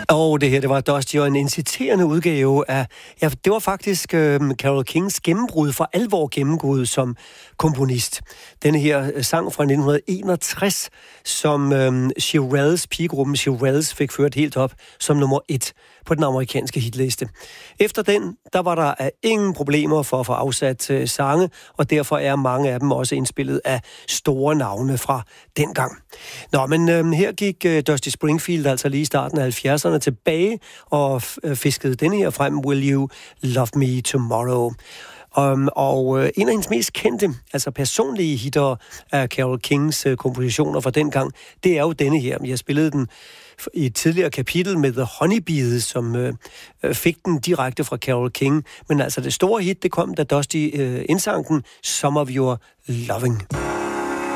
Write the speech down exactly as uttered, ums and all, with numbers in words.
Og det her, det var Dusty og en inciterende udgave af, ja, det var faktisk øh, Carole Kings gennembrud, for alvor gennembrud som komponist. Denne her sang fra nitten enogtres, som øh, Shirelles, pigegruppen Shirelles, fik ført helt op som nummer et på den amerikanske hitliste. Efter den, der var der uh, ingen problemer for at få afsat uh, sange, og derfor er mange af dem også indspillet af store navne fra dengang. Nå, men uh, her gik uh, Dusty Springfield altså lige i starten af halvfjerdserne tilbage og uh, fiskede denne her frem, Will You Love Me Tomorrow? Um, og uh, en af hendes mest kendte, altså personlige hitter af Carole Kings uh, kompositioner fra dengang, det er jo denne her. Jeg spillede den i et tidligere kapitel med The Honeybees, som øh, fik den direkte fra Carole King. Men altså det store hit, det kom, da Dusty øh, indsang den, Some of Your Loving.